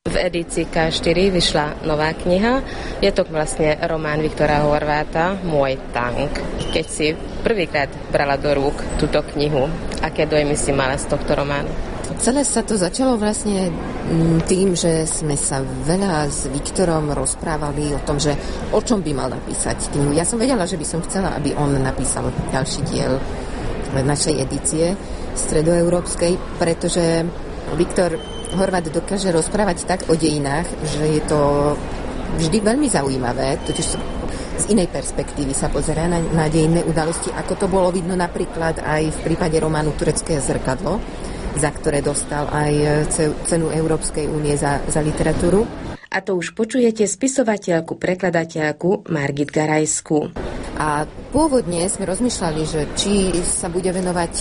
V edícii K4 vyšla nová kniha. Je to vlastne román Viktora Horváta Môj tank. Keď si prvýkrát brala do rúk túto knihu, aké dojmy si mala z tohto románu? Celé sa to začalo vlastne tým, že sme sa veľa s Viktorom rozprávali o tom, že o čom by mal napísať knihu. Ja som vedela, že by som chcela, aby on napísal ďalší diel našej edície stredoeurópskej, pretože Viktor Horvát dokáže rozprávať tak o dejinách, že je to vždy veľmi zaujímavé, totiž z inej perspektívy sa pozerá na dejinné udalosti, ako to bolo vidno napríklad aj v prípade románu Turecké zrkadlo, za ktoré dostal aj cenu Európskej únie za literatúru. A to už počujete spisovateľku, prekladateľku Margit Garajskú. A pôvodne sme rozmýšľali, že či sa bude venovať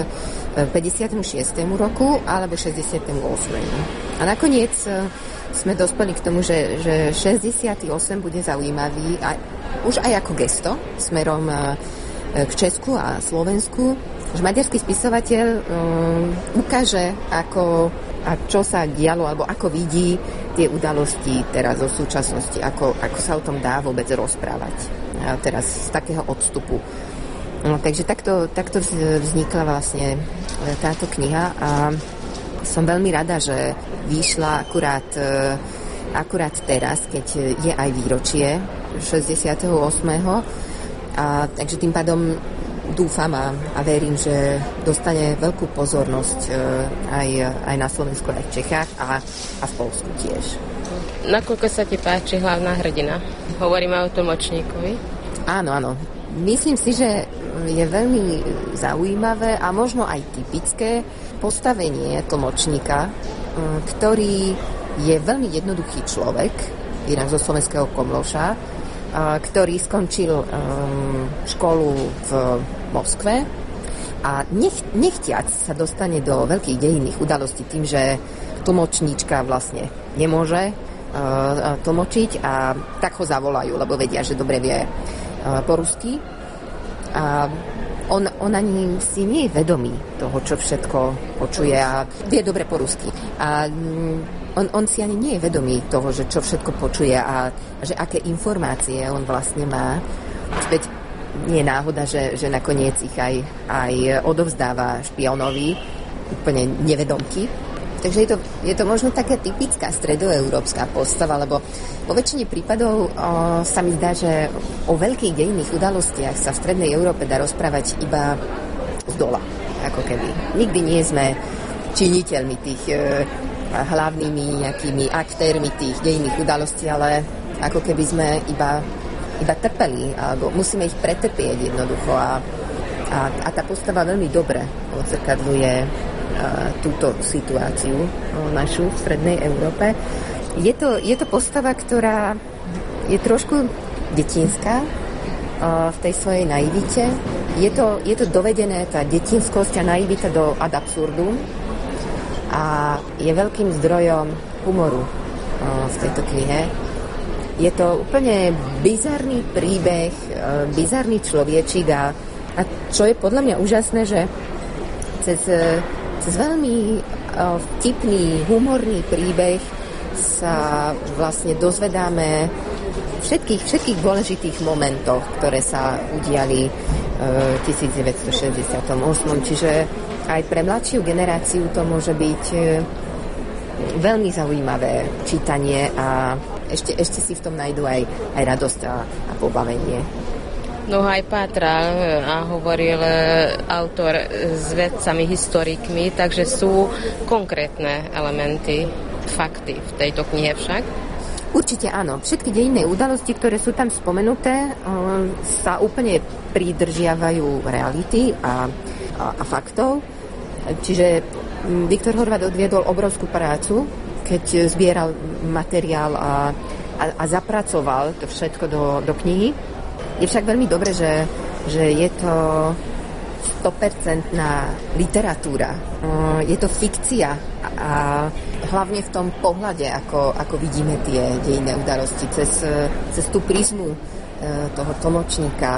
56. roku alebo 68. A nakoniec sme dospeli k tomu, že 68 bude zaujímavý už aj ako gesto smerom k Česku a Slovensku, že maďarský spisovateľ ukáže, ako a čo sa dialo, alebo ako vidí tie udalosti teraz o súčasnosti, ako sa o tom dá vôbec rozprávať. A teraz z takého odstupu. No, takže takto vznikla vlastne táto kniha a som veľmi rada, že vyšla akurát teraz, keď je aj výročie 68. A takže tým pádom dúfam a verím, že dostane veľkú pozornosť aj na Slovensku, aj v Čechách a v Poľsku tiež. Nakoľko sa ti páči hlavná hrdina? Hovoríme o tlmočníkovi. Áno. Myslím si, že je veľmi zaujímavé a možno aj typické postavenie tlmočníka, ktorý je veľmi jednoduchý človek, inak zo slovenského Komloša, ktorý skončil školu v Moskve a nechtiac sa dostane do veľkých dejinných udalostí tým, že tlmočníčka vlastne nemôže tlmočiť a tak ho zavolajú, lebo vedia, že dobre vie po rusky. A on ani si nie je vedomý toho, čo všetko počuje a vie dobre po rusky. A on si ani nie je vedomý toho, že čo všetko počuje a že aké informácie on vlastne má. Späť nie je náhoda, že nakoniec ich aj odovzdáva špionovi úplne nevedomky. Takže je to možno taká typická stredoeurópska postava, lebo vo väčšine prípadov sa mi zdá, že o veľkých dejinných udalostiach sa v strednej Európe dá rozprávať iba z dola, ako keby. Nikdy nie sme činiteľmi tých hlavnými nejakými aktérmi tých dejinných udalostí, ale ako keby sme iba trpeli, alebo musíme ich pretrpieť jednoducho a tá postava veľmi dobre odzrkadľuje túto situáciu našu v strednej Európe. Je to postava, ktorá je trošku detinská v tej svojej naivite. Je to dovedené, tá detinskosť a naivita ad absurdum a je veľkým zdrojom humoru v tejto knihe. Je to úplne bizarný príbeh, bizarný človečík a čo je podľa mňa úžasné, že cez veľmi vtipný, humorný príbeh sa vlastne dozvedáme všetkých dôležitých momentoch, ktoré sa udiali v 1968. Čiže aj pre mladšiu generáciu to môže byť veľmi zaujímavé čítanie a ešte si v tom nájdu aj radosť a pobavenie. No aj pátral a hovoril autor s vedcami, historikmi, takže sú konkrétne elementy, fakty v tejto knihe však? Určite áno. Všetky dejinné udalosti, ktoré sú tam spomenuté, sa úplne pridržiavajú reality a faktov. Čiže Viktor Horváth odviedol obrovskú prácu, keď zbieral materiál a zapracoval to všetko do knihy. Je však veľmi dobré, že je to 100% literatúra. Je to fikcia a hlavne v tom pohľade, ako vidíme tie dejinné udalosti cez tú prizmu toho tlmočníka.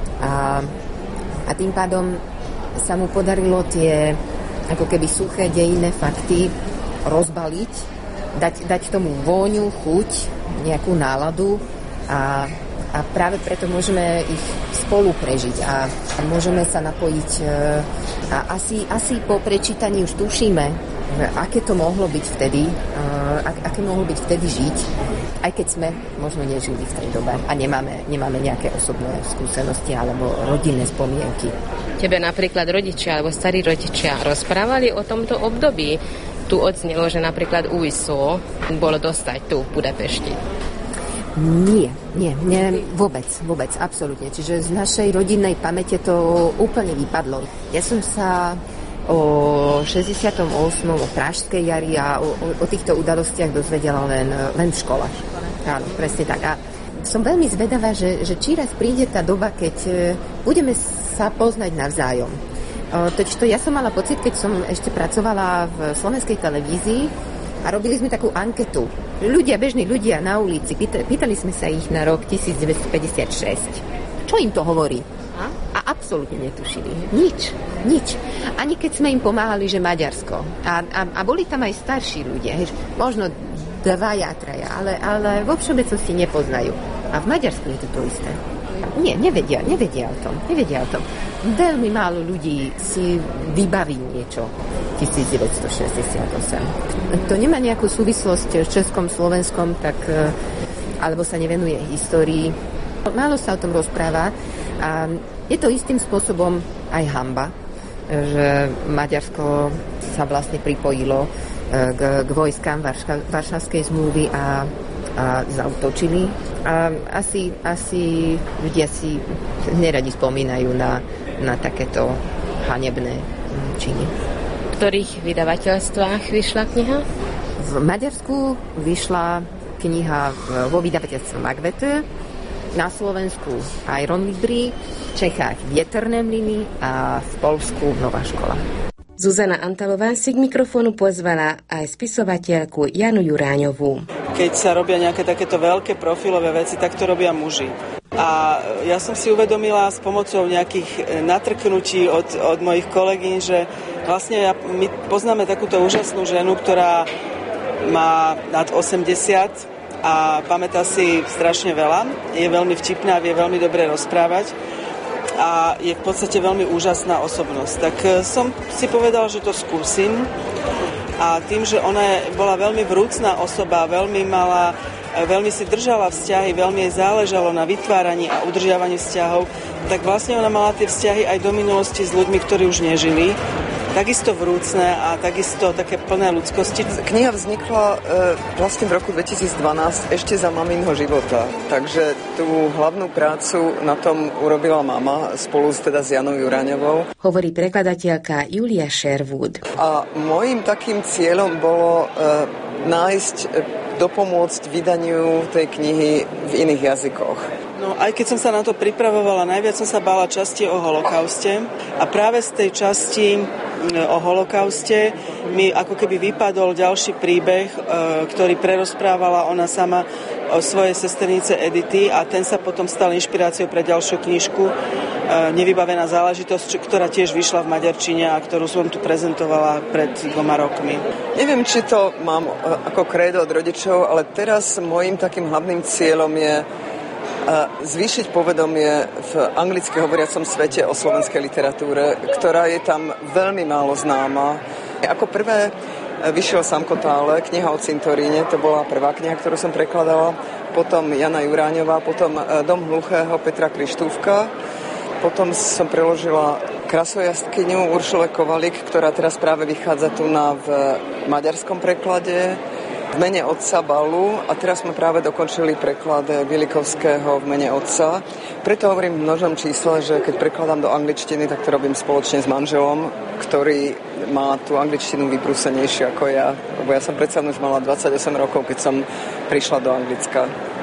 A tým pádom sa mu podarilo tie ako keby suché dejinné fakty rozbaliť dať tomu vôňu, chuť, nejakú náladu a práve preto môžeme ich spolu prežiť a môžeme sa napojiť a asi po prečítaní už tušíme, aké to mohlo byť vtedy, aké mohlo byť vtedy žiť, aj keď sme možno nežili v tej dobe a nemáme nejaké osobné skúsenosti alebo rodinné spomienky. Tebe napríklad rodičia alebo starí rodičia rozprávali o tomto období? Tu odznelo, že napríklad UISO bolo dostať tu v Budapešti. Nie, vôbec, absolútne. Čiže z našej rodinnej pamäte to úplne vypadlo. Ja som sa o 68. o Pražskej jari a o týchto udalostiach dozvedela len v škole. Áno, presne tak. A som veľmi zvedavá, že či raz príde tá doba, keď budeme sa poznať navzájom. Totižto ja som mala pocit, keď som ešte pracovala v slovenskej televízii a robili sme takú anketu. Bežní ľudia na ulici, pýtali sme sa ich na rok 1956. Čo im to hovorí? A absolútne netušili. Nič. Ani keď sme im pomáhali, že Maďarsko. A boli tam aj starší ľudia. Možno 2, 3, ale vo všeobecnosti nepoznajú. A v Maďarsku je to isté. Nie, nevedia o tom. Veľmi málo ľudí si vybaví niečo 1968. To nemá nejakú súvislosť s Českom, Slovenskom, tak, alebo sa nevenuje histórii. Málo sa o tom rozpráva a je to istým spôsobom aj hanba, že Maďarsko sa vlastne pripojilo k vojskám Varšavskej zmluvy a zaútočili. A asi ľudia si neradi spomínajú na takéto hanebné činy. V ktorých vydavateľstvách vyšla kniha? V Maďarsku vyšla kniha vo vydavateľstve Magvete, na Slovensku Iron Libri, v Čechách Vietorné mlyny a v Poľsku Nová škola. Zuzana Antalová si k mikrofónu pozvala aj spisovateľku Janu Juráňovú. Keď sa robia nejaké takéto veľké profilové veci, tak to robia muži. A ja som si uvedomila s pomocou nejakých natrknutí od mojich kolegyň, že vlastne my poznáme takúto úžasnú ženu, ktorá má nad 80 a pamätá si strašne veľa. Je veľmi vtipná, vie veľmi dobre rozprávať a je v podstate veľmi úžasná osobnosť. Tak som si povedal, že to skúsim a tým, že ona bola veľmi vrúcna osoba, veľmi si držala vzťahy, veľmi jej záležalo na vytváraní a udržiavaní vzťahov, tak vlastne ona mala tie vzťahy aj do minulosti s ľuďmi, ktorí už nežili. Takisto vrúcne a takisto také plné ľudskosti. Kniha vznikla vlastne v roku 2012 ešte za maminho života. Takže tú hlavnú prácu na tom urobila mama spolu s Janou Juráňovou. Hovorí prekladateľka Julia Sherwood. A môjim takým cieľom bolo dopomôcť vydaniu tej knihy v iných jazykoch. No, aj keď som sa na to pripravovala, najviac som sa bála časti o holokauste a práve z tej časti o holokauste mi ako keby vypadol ďalší príbeh, ktorý prerozprávala ona sama o svojej sesternice Edity a ten sa potom stal inšpiráciou pre ďalšiu knižku Nevybavená záležitosť, ktorá tiež vyšla v maďarčine a ktorú som tu prezentovala pred 2 rokmi. Neviem, či to mám ako krédo od rodičov, ale teraz môjim takým hlavným cieľom je zvýšiť povedomie v anglicky hovoriacom svete o slovenskej literatúre, ktorá je tam veľmi málo známa. Ako prvé vyšiel Samkotále, kniha o cintoríne, to bola prvá kniha, ktorú som prekladala, potom Jana Juráňová, potom Dom hluchého Petra Krištúfka, potom som preložila Krasojastkyňu Uršule Kovalik, ktorá teraz práve vychádza tu v maďarskom preklade, v mene otca Balu a teraz sme práve dokončili preklad Vilikovského v mene otca. Preto hovorím v množnom čísle, že keď prekladám do angličtiny, tak to robím spoločne s manželom, ktorý má tú angličtinu vybrúsenejšiu ako ja, lebo ja som predsa už mala 28 rokov, keď som prišla do Anglicka.